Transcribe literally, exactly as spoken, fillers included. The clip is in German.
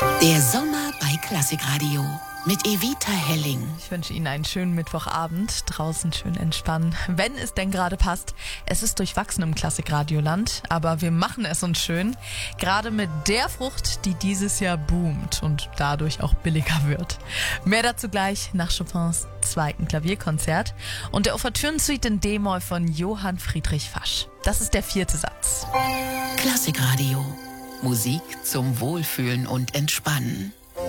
Der Sommer bei Klassikradio mit Evita Helling. Ich wünsche Ihnen einen schönen Mittwochabend. Draußen schön entspannen, wenn es denn gerade passt. Es ist durchwachsen im Klassikradioland, aber wir machen es uns schön. Gerade mit der Frucht, die dieses Jahr boomt und dadurch auch billiger wird. Mehr dazu gleich nach Chopins zweiten Klavierkonzert und der Ouvertürensuite in D-Moll von Johann Friedrich Fasch. Das ist der vierte Satz. Klassikradio. Musik zum Wohlfühlen und Entspannen.